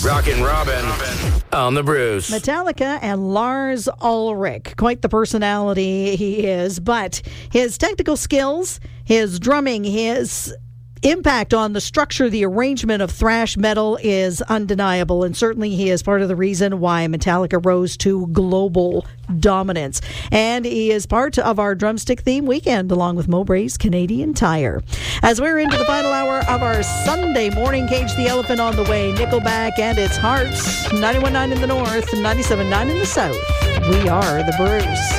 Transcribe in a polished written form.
Rockin' Robin on the Bruce. Metallica and Lars Ulrich. Quite the personality he is, but his technical skills, his drumming, his impact on the structure, the arrangement of thrash metal is undeniable, and certainly he is part of the reason why Metallica rose to global dominance. And he is part of our Drumstick Theme Weekend along with Mowbray's Canadian Tire. As we're into the final hour of our Sunday morning, Cage the Elephant on the way, Nickelback and its Hearts, 91.9 in the north, 97.9 in the south. We are the Bruce.